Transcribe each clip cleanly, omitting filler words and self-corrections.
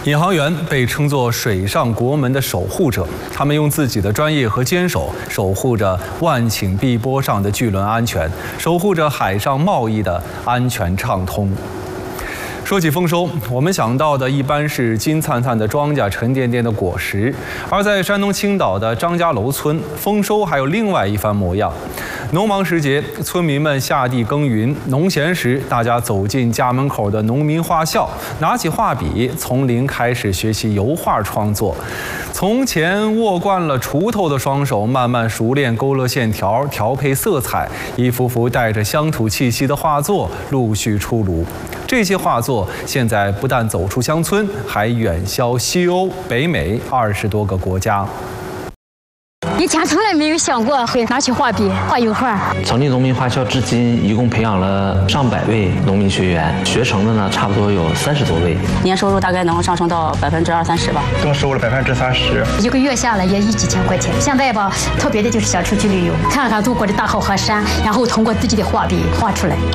引航员被称作水上国门的守护者，他们用自己的专业和坚守，守护着万顷碧波上的巨轮安全，守护着海上贸易的安全畅通。说起丰收，我们想到的一般是金灿灿的庄稼、沉甸甸的果实，而在山东青岛的张家楼村，丰收还有另外一番模样。农忙时节，村民们下地耕耘；农闲时，大家走进家门口的农民画校，拿起画笔，从零开始学习油画创作。从前握惯了锄头的双手，慢慢熟练勾勒线条、调配色彩，一幅幅带着乡土气息的画作陆续出炉。这些画作现在不但走出乡村，还远销西欧、北美20多个国家。 以前从来没有想过会拿起画笔画油画。 成立农民画校至今，一共培养了上百位农民学员，学成的呢差不多有30多位。 年收入大概能上升到20%-30%吧， 更收了30%， 一个月下来也1几千块钱。现在吧，特别的就是想出去旅游，看看中国的大好河山，然后通过自己的画笔画出来。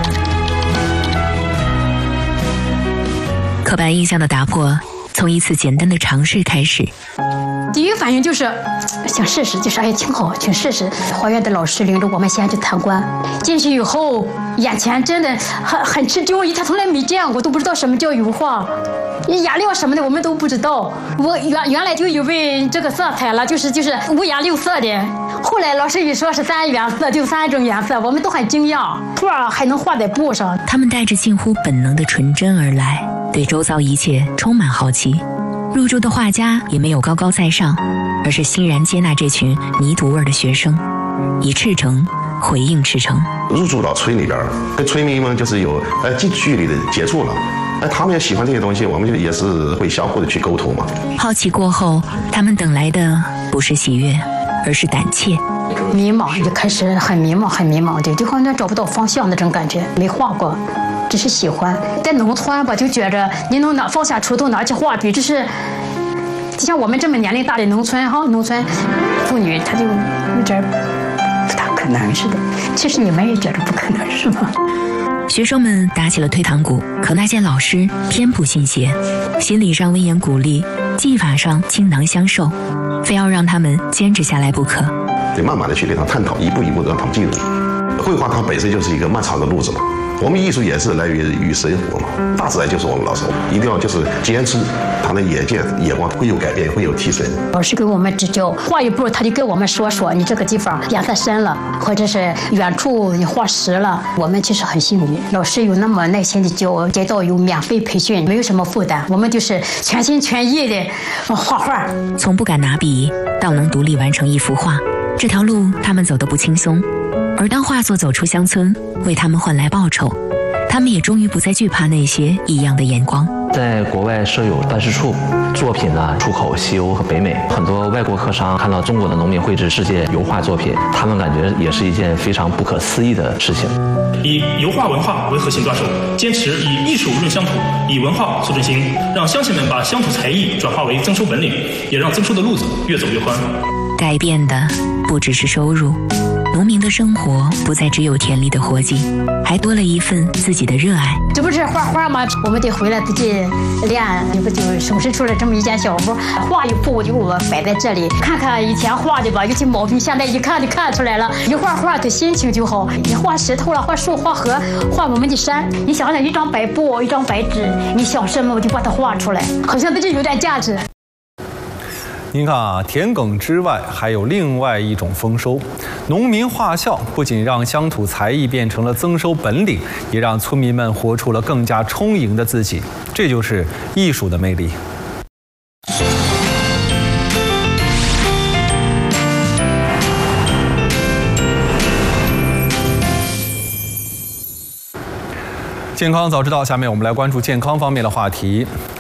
刻板印象的打破，从一次简单的尝试开始。 第一反应就是想试试，就是挺好，去试试。画院的老师领着我们先去参观，进去以后，眼前真的很吃惊，他从来没见过，都不知道什么叫油画，颜料什么的我们都不知道。我原来就以为这个色彩了，就是五颜六色的。后来老师一说是3原色，就3种颜色，我们都很惊讶，画还能画在布上。 他们带着近乎本能的纯真而来，对周遭一切充满好奇。入住的画家也没有高高在上，而是欣然接纳这群泥土味的学生，以赤诚回应赤诚。 入住到村里边，跟村民们就是有近距离的接触了。他们也喜欢这些东西，我们就也是会相互的去沟通嘛。 好奇过后，他们等来的不是喜悦，而是胆怯。 迷茫，一开始很迷茫的，就好像找不到方向那种感觉。没画过，只是喜欢。在农村吧，就觉着你能放下锄头，拿起画笔，就像我们这么年龄大的农村妇女，她就有点不大可能似的。其实你们也觉得不可能是吗？ 学生们打起了退堂鼓，可那些老师偏不信邪，心理上温言鼓励，技法上倾囊相授，非要让他们坚持下来不可。 得慢慢的去跟他探讨，一步一步的让他们进入。绘画它本身就是一个漫长的路子嘛，我们艺术也是来源于生活嘛，大自然就是我们老师，一定要坚持，他的眼光会有改变，会有提升。 老师给我们指教，画一步他就跟我们说你这个地方颜色深了，或者是远处你画实了。我们其实很幸运，老师有那么耐心的教，街道有免费培训，没有什么负担，我们就是全心全意的画画。 从不敢拿笔到能独立完成一幅画，这条路他们走得不轻松。而当画作走出乡村，为他们换来报酬，他们也终于不再惧怕那些异样的眼光。 在国外设有办事处，作品呢出口西欧和北美，很多外国客商看到中国的农民绘制世界油画作品，他们感觉也是一件非常不可思议的事情。 以油画文化为核心抓手，坚持以艺术润乡土，以文化促振兴，让乡亲们把乡土才艺转化为增收本领，也让增收的路子越走越宽。 改变的不只是收入，农民的生活不再只有田里的活计，还多了一份自己的热爱。 这不是画画吗？我们得回来自己练，你不就手拾出了这么一件小物，画一幅就我摆在这里，看看以前画的吧，有些毛病现在一看就看出来了。一画的心情就好，你画石头了，画树，画河，画我们的山，你想想一张白布，一张白纸，你想什么我就把它画出来，好像这有点价值。 您看啊，田埂之外还有另外一种丰收。农民画校不仅让乡土才艺变成了增收本领，也让村民们活出了更加充盈的自己。这就是艺术的魅力。健康早知道，下面我们来关注健康方面的话题。